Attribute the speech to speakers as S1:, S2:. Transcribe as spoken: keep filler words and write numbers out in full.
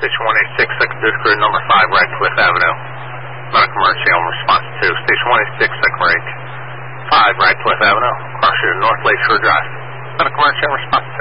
S1: Station one eighty-six, second district crew, number five, Radcliffe Avenue. Medical emergency on response to Station one eighty-six, second rate, five, Radcliffe Avenue, cross your North Lakeshore Drive. Medical emergency on response.